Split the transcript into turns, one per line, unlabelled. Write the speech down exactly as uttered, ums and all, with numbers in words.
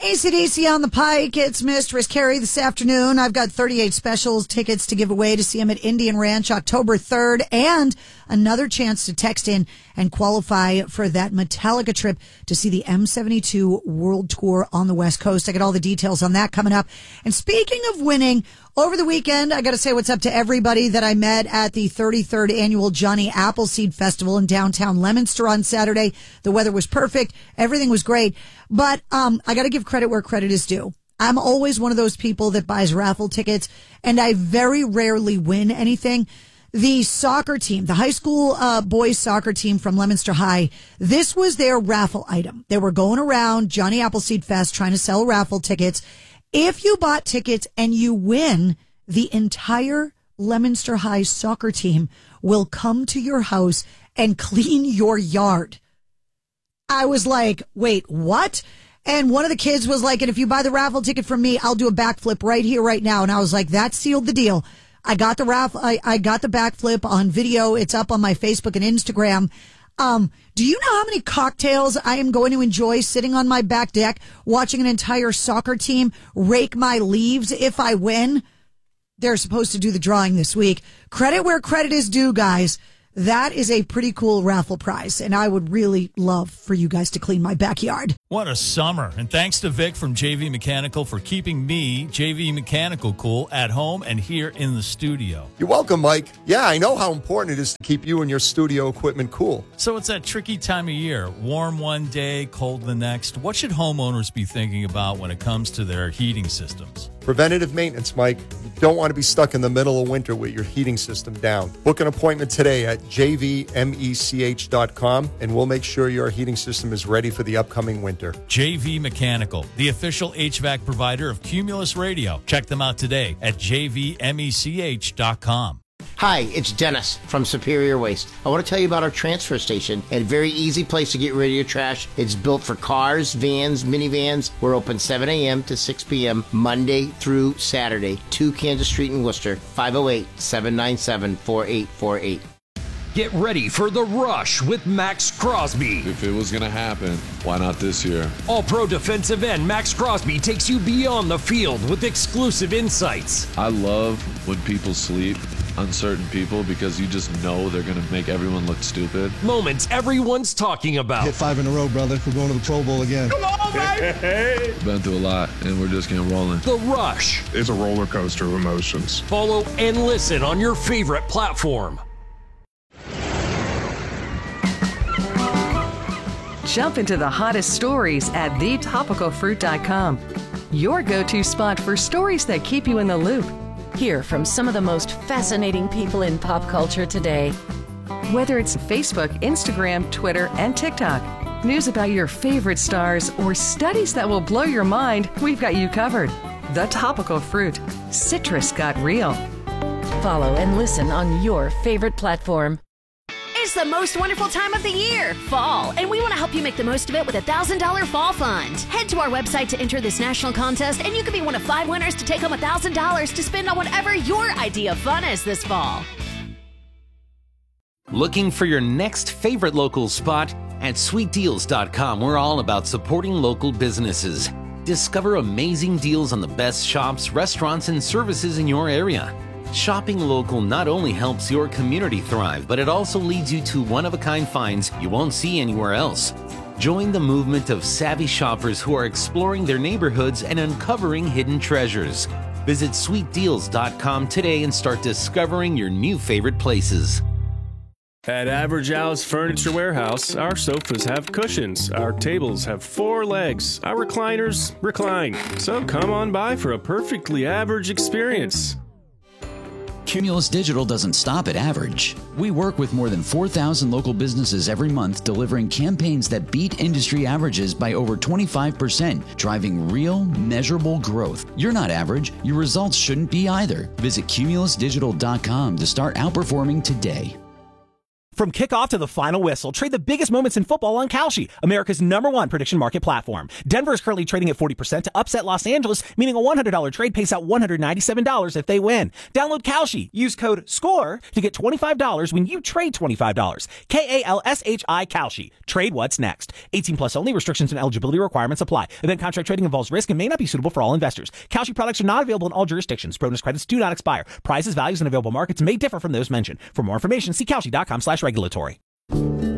A C D C on the Pike. It's Mistress Carrie this afternoon. I've got thirty-eight specials tickets to give away to see him at Indian Ranch October third, and another chance to text in and qualify for that Metallica trip to see the M seventy-two World Tour on the West Coast. I got all the details on that coming up. And speaking of winning, over the weekend, I got to say what's up to everybody that I met at the thirty-third annual Johnny Appleseed Festival in downtown Leominster on Saturday. The weather was perfect. Everything was great. But um, I got to give credit where credit is due. I'm always one of those people that buys raffle tickets, and I very rarely win anything. The soccer team, the high school uh, boys soccer team from Leominster High, this was their raffle item. They were going around Johnny Appleseed Fest trying to sell raffle tickets. If you bought tickets and you win, the entire Leominster High soccer team will come to your house and clean your yard. I was like, wait, what? And one of the kids was like, and if you buy the raffle ticket from me, I'll do a backflip right here, right now. And I was like, that sealed the deal. I got the raffle. I, I got the backflip on video. It's up on my Facebook and Instagram. Um, do you know how many cocktails I am going to enjoy sitting on my back deck, watching an entire soccer team rake my leaves if I win? They're supposed to do the drawing this week. Credit where credit is due, guys. That is a pretty cool raffle prize, and I would really love for you guys to clean my backyard.
What a summer. And thanks to Vic from J V Mechanical for keeping me, J V Mechanical, cool at home and here in the studio.
You're welcome, Mike. Yeah, I know how important it is to keep you and your studio equipment cool.
So it's that tricky time of year. Warm one day, cold the next. What should homeowners be thinking about when it comes to their heating systems?
Preventative maintenance, Mike. You don't want to be stuck in the middle of winter with your heating system down. Book an appointment today at j v mech dot com, and we'll make sure your heating system is ready for the upcoming winter.
J V Mechanical, the official H V A C provider of Cumulus Radio. Check them out today at j v mech dot com.
Hi, it's Dennis from Superior Waste. I want to tell you about our transfer station, a very easy place to get rid of your trash. It's built for cars, vans, minivans. We're open seven a.m. to six p.m. Monday through Saturday. two Kansas Street in Worcester, five oh eight, seven nine seven, four eight four eight.
Get ready for The Rush with Max Crosby.
If it was going to happen, why not this year?
All-Pro defensive end Max Crosby takes you beyond the field with exclusive insights.
I love when people sleep on certain people because you just know they're going to make everyone look stupid.
Moments everyone's talking about.
Hit five in a row, brother. We're going to the Pro Bowl again.
Come on, baby!
Been through a lot, and we're just getting rolling.
The Rush.
It's a roller coaster of emotions.
Follow and listen on your favorite platform.
Jump into the hottest stories at the topical fruit dot com. Your go-to spot for stories that keep you in the loop.
Hear from some of the most fascinating people in pop culture today.
Whether it's Facebook, Instagram, Twitter, and TikTok, news about your favorite stars, or studies that will blow your mind, we've got you covered. The Topical Fruit. Citrus got real.
Follow and listen on your favorite platform.
It's the most wonderful time of the year, fall, and we want to help you make the most of it with a one thousand dollars Fall Fund. Head to our website to enter this national contest, and you could be one of five winners to take home one thousand dollars to spend on whatever your idea of fun is this fall.
Looking for your next favorite local spot? At sweet deals dot com, we're all about supporting local businesses. Discover amazing deals on the best shops, restaurants, and services in your area. Shopping local not only helps your community thrive, but it also leads you to one-of-a-kind finds you won't see anywhere else. Join the movement of savvy shoppers who are exploring their neighborhoods and uncovering hidden treasures. Visit sweet deals dot com today and start discovering your new favorite places.
At Average Al's Furniture Warehouse, our sofas have cushions, our tables have four legs, our recliners recline. So come on by for a perfectly average experience.
Cumulus Digital doesn't stop at average. We work with more than four thousand local businesses every month, delivering campaigns that beat industry averages by over twenty-five percent, driving real, measurable growth. You're not average. Your results shouldn't be either. Visit cumulus digital dot com to start outperforming today.
From kickoff to the final whistle, trade the biggest moments in football on Kalshi, America's number one prediction market platform. Denver is currently trading at forty percent to upset Los Angeles, meaning a one hundred dollars trade pays out one hundred ninety-seven dollars if they win. Download Kalshi. Use code SCORE to get twenty-five dollars when you trade twenty-five dollars. K A L S H I Kalshi. Trade what's next. eighteen plus only. Restrictions and eligibility requirements apply. Event contract trading involves risk and may not be suitable for all investors. Kalshi products are not available in all jurisdictions. Bonus credits do not expire. Prices, values, and available markets may differ from those mentioned. For more information, see Kalshi dot com slash regulatory.